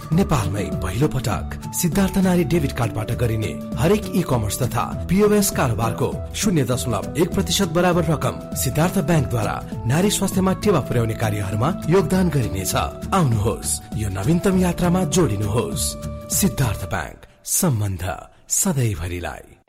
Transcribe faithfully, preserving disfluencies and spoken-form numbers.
नेपालमै पहिलो पटक सिद्धार्थ नारी डेबिट कार्डबाट गरिने हरेक ई कमर्स तथा पीओएस कारोबारको शून्य दशमलव एक प्रतिशत बराबर रकम सिद्धार्थ ब्याङ्कद्वारा नारी स्वास्थ्यमा टेवा पुर्याउने कार्यहरूमा योगदान गरिनेछ। आउनुहोस् यो नवीनतम यात्रामा जोडिनुहोस्। सिद्धार्थ ब्याङ्क, सम्बन्ध सधैँभरिलाई।